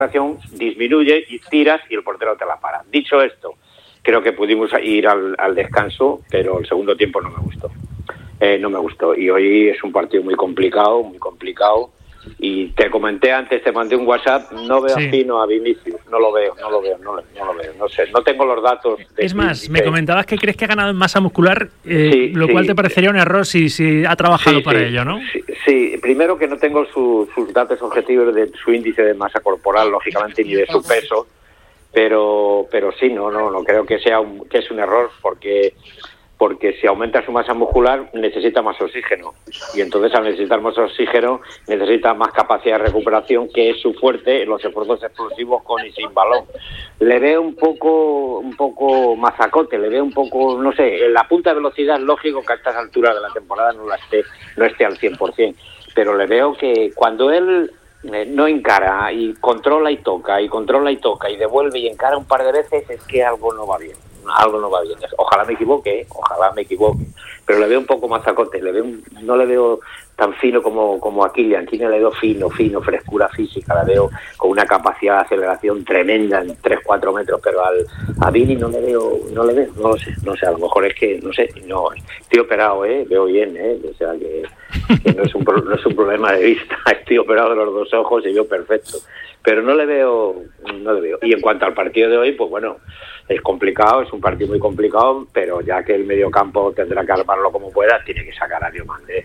disminuye y tiras y el portero te la para. Dicho esto, creo que pudimos ir al descanso, pero el segundo tiempo no me gustó. Y hoy es un partido muy complicado. Y te comenté antes, te mandé un WhatsApp, no veo fino a Vinicius, no lo veo, no sé, no tengo los datos. Es más, me comentabas que crees que ha ganado en masa muscular, lo cual te parecería un error si ha trabajado para ello, ¿no? Sí, primero que no tengo sus datos objetivos de su índice de masa corporal, lógicamente, ni de su peso, pero sí, no creo que es un error, porque si aumenta su masa muscular necesita más oxígeno, y entonces al necesitar más oxígeno necesita más capacidad de recuperación, que es su fuerte en los esfuerzos explosivos con y sin balón. Le veo un poco mazacote, le veo un poco, no sé, en la punta de velocidad es lógico que a estas alturas de la temporada no esté al 100%, pero le veo que cuando él no encara y controla y toca y devuelve y encara un par de veces, es que algo no va bien. Ojalá me equivoque, pero le veo un poco mazacote, no le veo tan fino como a Kylian. Kylian le veo fino, frescura física, la veo con una capacidad de aceleración tremenda en 3-4 metros, pero a Vini no le veo, no lo sé, a lo mejor es que, no estoy operado, veo bien, o sea que no es un problema de vista, estoy operado de los dos ojos y veo perfecto, pero no le veo. Y en cuanto al partido de hoy, pues bueno, es complicado, es un partido muy complicado, pero ya que el mediocampo tendrá que armarlo como pueda, tiene que sacar a Diomande.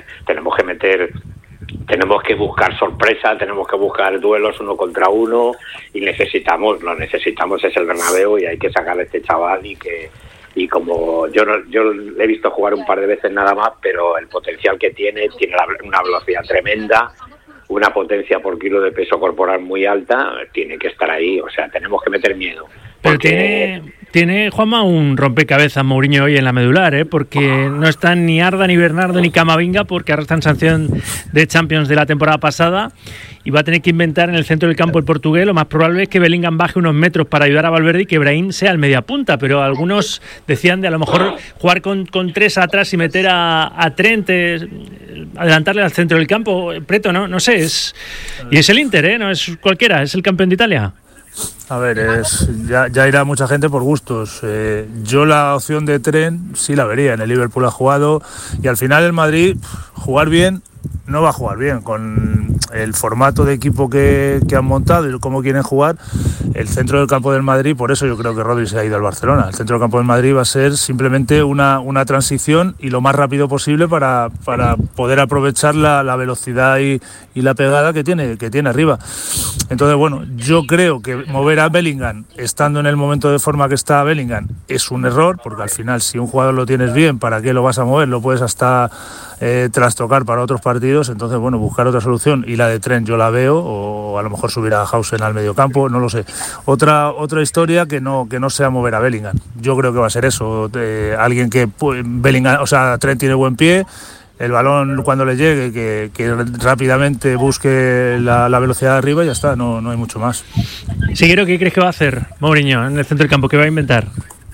Tenemos que buscar sorpresa, tenemos que buscar duelos 1 contra 1 y lo necesitamos es el Bernabéu, y hay que sacar a este chaval y como yo le he visto jugar un par de veces nada más, pero el potencial que tiene una velocidad tremenda, una potencia por kilo de peso corporal muy alta, tiene que estar ahí, o sea, tenemos que meter miedo. Pero tiene Juanma un rompecabezas Mourinho hoy en la medular, porque no están ni Arda, ni Bernardo, ni Camavinga, porque arrastran sanción de Champions de la temporada pasada, y va a tener que inventar en el centro del campo el portugués. Lo más probable es que Bellingham baje unos metros para ayudar a Valverde y que Brahim sea el mediapunta, pero algunos decían de a lo mejor jugar con 3 atrás y meter a Trent, adelantarle al centro del campo. Preto, no sé, y es el Inter, no es cualquiera, es el campeón de Italia. A ver, ya irá mucha gente por gustos. Yo la opción de Trent sí la vería. En el Liverpool ha jugado, y al final el Madrid, jugar bien, no va a jugar bien. Con el formato de equipo que han montado y cómo quieren jugar, el centro del campo del Madrid, por eso yo creo que Rodri se ha ido al Barcelona. El centro del campo del Madrid va a ser simplemente una transición, y lo más rápido posible para poder aprovechar la velocidad y la pegada que tiene arriba. Entonces, bueno, yo creo que mover a Bellingham, estando en el momento de forma que está Bellingham, es un error, porque al final, si un jugador lo tienes bien, ¿para qué lo vas a mover? Lo puedes hasta trastocar para otros partidos. Entonces, bueno, buscar otra solución, y la de Trent yo la veo, o a lo mejor subir a Hausen al mediocampo, no lo sé. Otra historia que no sea mover a Bellingham. Yo creo que va a ser eso, alguien que Bellingham, o sea, Trent tiene buen pie, el balón cuando le llegue, que rápidamente busque la velocidad de arriba y ya está, no hay mucho más. Siguero, ¿qué crees que va a hacer Mourinho en el centro del campo? ¿Qué va a inventar?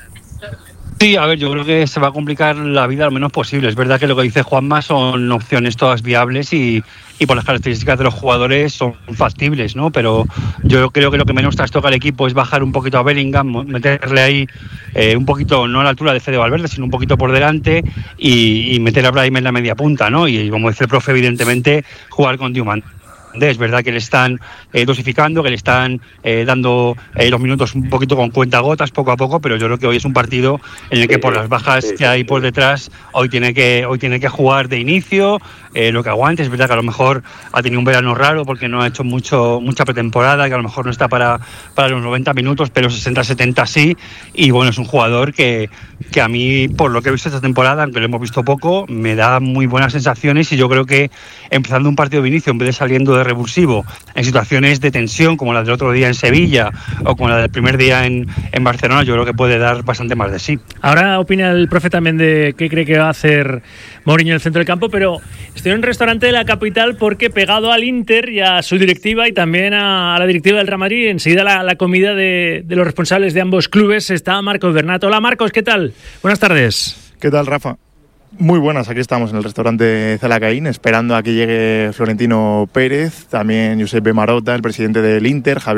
Sí, a ver, yo creo que se va a complicar la vida lo menos posible. Es verdad que lo que dice Juanma son opciones todas viables y por las características de los jugadores son factibles, ¿no? Pero yo creo que lo que menos trastoca al equipo es bajar un poquito a Bellingham, meterle ahí un poquito, no a la altura de Fede Valverde, sino un poquito por delante, y meter a Brahim en la media punta, ¿no? Y como dice el profe, evidentemente, jugar con Diomande. Es verdad que le están dosificando, que le están dando los minutos un poquito con cuentagotas, poco a poco, pero yo creo que hoy es un partido en el que por las bajas que hay por detrás, hoy tiene que jugar de inicio, lo que aguante. Es verdad que a lo mejor ha tenido un verano raro porque no ha hecho mucha pretemporada, que a lo mejor no está para los 90 minutos, pero 60-70 sí, y bueno, es un jugador que a mí, por lo que he visto esta temporada, aunque lo hemos visto poco, me da muy buenas sensaciones, y yo creo que empezando un partido de inicio, en vez de saliendo de revulsivo en situaciones de tensión como la del otro día en Sevilla o como la del primer día en Barcelona, yo creo que puede dar bastante más de sí. Ahora opina el profe también de qué cree que va a hacer Mourinho en el centro del campo, pero estoy en un restaurante de la capital porque, pegado al Inter y a su directiva y también a la directiva del Real Madrid, enseguida la comida de los responsables de ambos clubes, está Marcos Bernat. Hola Marcos, ¿qué tal? Buenas tardes. ¿Qué tal, Rafa? Muy buenas, aquí estamos en el restaurante Zalacaín, esperando a que llegue Florentino Pérez, también Josep Marota, el presidente del Inter, Javier